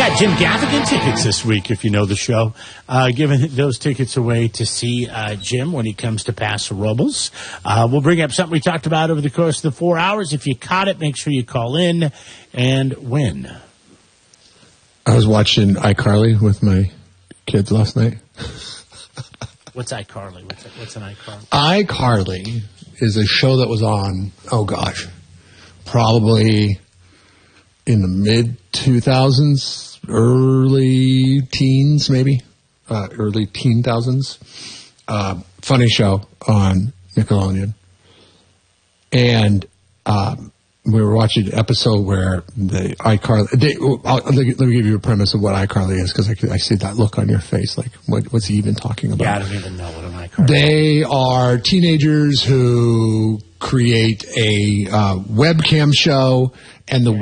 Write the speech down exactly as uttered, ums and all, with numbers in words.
got Jim Gaffigan tickets this week, if you know the show. Uh, giving those tickets away to see uh, Jim when he comes to Paso Robles. Uh, we'll bring up something we talked about over the course of the four hours. If you caught it, make sure you call in and win. I was watching iCarly with my kids last night. What's iCarly? What's, what's an iCarly? iCarly is a show that was on, oh gosh, probably in the mid two thousands, early teens maybe, uh, early teen thousands. Uh, funny show on Nickelodeon. And um, we were watching an episode where the iCarly, they, I'll, let me give you a premise of what iCarly is, because I, I see that look on your face, like what, what's he even talking about? Yeah, I don't even know what an iCarly is. They are teenagers who create a uh, webcam show, and the